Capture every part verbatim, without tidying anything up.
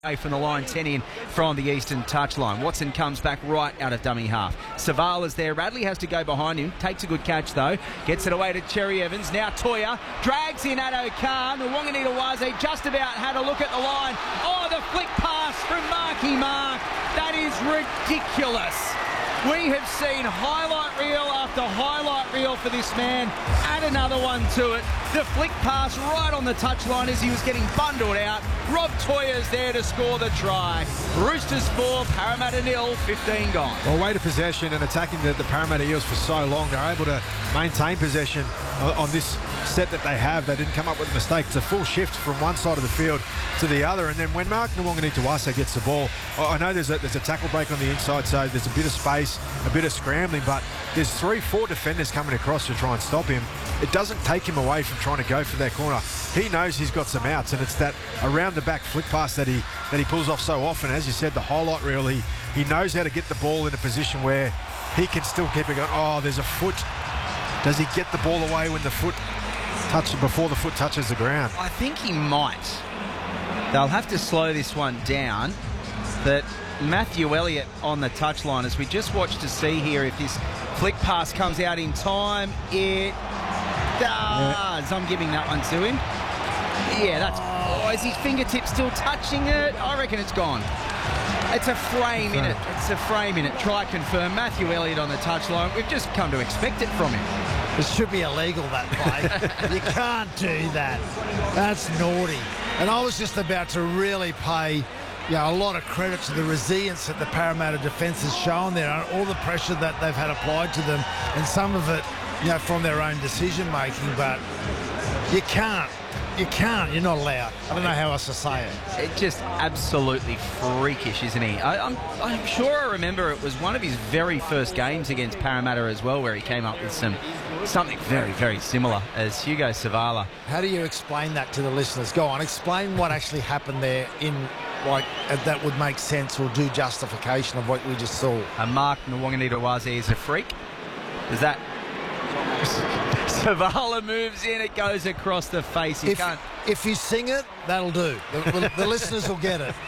From the line, ten in from the eastern touchline. Watson comes back right out of dummy half. Savala's there. Radley has to go behind him. Takes a good catch though. Gets it away to Cherry Evans. Now Toya drags in Addo Carr. Nwonganita-Wase just about had a look at the line. Oh, the flick pass from Marky Mark. That is ridiculous. We have seen highlight reel after highlight reel for this man. Add another one to it. The flick pass right on the touchline as he was getting bundled out. Rob Toya's there to score the try. Roosters four, Parramatta nil, fifteen gone. Well, weight of possession and attacking the, the Parramatta Eels for so long. They're able to maintain possession on this set that they have. They didn't come up with a mistake. It's a full shift from one side of the field to the other. And then when Mark Nwonganita-Wase gets the ball, I know there's a, there's a tackle break on the inside, so there's a bit of space, a bit of scrambling, but there's three, four defenders coming across to try and stop him. It doesn't take him away from trying to go for that corner. He knows he's got some outs, and it's that around the back flick pass that he that he pulls off so often. As you said, the highlight reel, he, he knows how to get the ball in a position where he can still keep it going. Oh, there's a foot. Does he get the ball away when the foot touches, before the foot touches the ground? I think he might. They'll have to slow this one down. But Matthew Elliott on the touchline, as we just watched to see here if this flick pass comes out in time. It does. Yeah. I'm giving that one to him. Yeah, that's... Oh, is his fingertip still touching it? I reckon it's gone. It's a frame in it. It's a frame in it. Try confirm. Matthew Elliott on the touchline. We've just come to expect it from him. It should be illegal, that play. You can't do that. That's naughty. And I was just about to really pay... Yeah, a lot of credit to the resilience that the Parramatta defence has shown there, and all the pressure that they've had applied to them, and some of it, you know, from their own decision making. But you can't, you can't, you're not allowed. I don't know how else to say it. It's just absolutely freakish, isn't he? I, I'm, I'm sure I remember it was one of his very first games against Parramatta as well, where he came up with some something very, very similar as Hugo Savala. How do you explain that to the listeners? Go on, explain what actually happened there in. Like, that would make sense or do justification of what we just saw. And Mark Nwonganita-Wase is a freak. Is that... Savala moves in, it goes across the face. You if, can't... if you sing it, that'll do. The, the, the listeners will get it.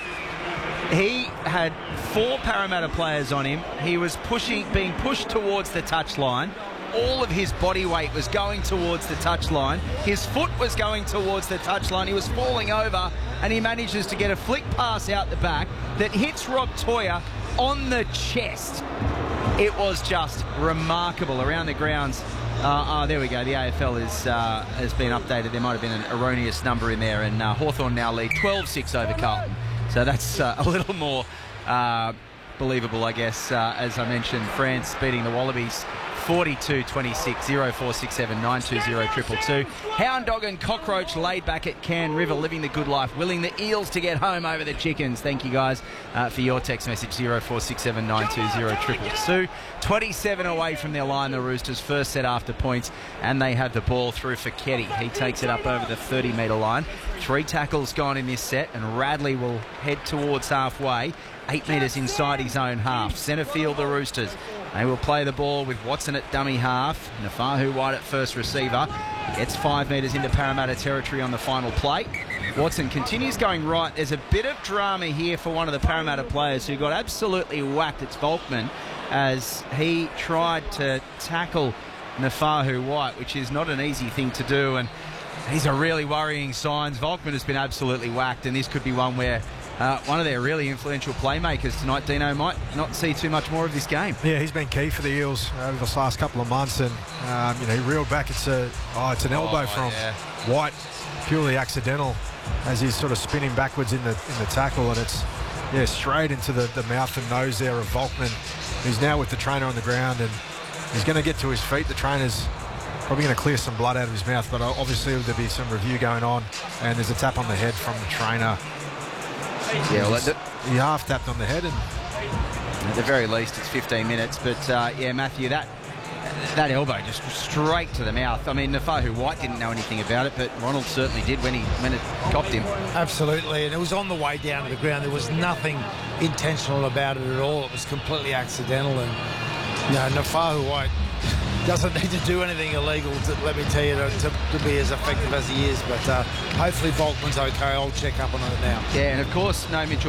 He had four Parramatta players on him. He was pushing, being pushed towards the touchline. All of his body weight was going towards the touchline. His foot was going towards the touchline. He was falling over, and he manages to get a flick pass out the back that hits Rob Toya on the chest. It was just remarkable around the grounds. Uh, oh, there we go. The A F L is, uh, has been updated. There might have been an erroneous number in there, and uh, Hawthorn now lead twelve six over Carlton. So that's uh, a little more uh, believable, I guess. Uh, as I mentioned, France beating the Wallabies forty-two twenty-six, oh four six seven nine two oh two two two. Hound Dog and Cockroach laid back at Can River, living the good life, willing the Eels to get home over the Chickens. Thank you guys uh, for your text message, oh four six seven nine two oh two two two. twenty-seven away from their line, the Roosters, first set after points, and they have the ball through for Ketty. He takes it up over the thirty metre line. Three tackles gone in this set, and Radley will head towards halfway, eight metres inside his own half. Centre field, the Roosters. They will play the ball with Watson at dummy half. Nafahu White at first receiver. Gets five metres into Parramatta territory on the final play. Watson continues going right. There's a bit of drama here for one of the Parramatta players who got absolutely whacked. It's Volkman, as he tried to tackle Nafahu White, which is not an easy thing to do. And these are really worrying signs. Volkman has been absolutely whacked, and this could be one where Uh, one of their really influential playmakers tonight, Dino, might not see too much more of this game. Yeah, he's been key for the Eels over the last couple of months, and um, you know, he reeled back. It's a oh, it's an elbow oh, from yeah. White, purely accidental, as he's sort of spinning backwards in the in the tackle, and it's yeah straight into the, the mouth and nose there of Volkman. He's now with the trainer on the ground, and he's going to get to his feet. The trainer's probably going to clear some blood out of his mouth, but obviously there'll be some review going on, and there's a tap on the head from the trainer. Yeah, well, the, he half tapped on the head, and at the very least it's fifteen minutes. But uh, yeah, Matthew, that that elbow just straight to the mouth. I mean, Nafahu White didn't know anything about it, but Ronald certainly did when he when it copped him. Absolutely, and it was on the way down to the ground. There was nothing intentional about it at all. It was completely accidental, and you know, Nafahu White doesn't need to do anything illegal, to, let me tell you, to, to, to be as effective as he is. But uh, hopefully Volkman's okay. I'll check up on it now. Yeah, and of course, no Mitchell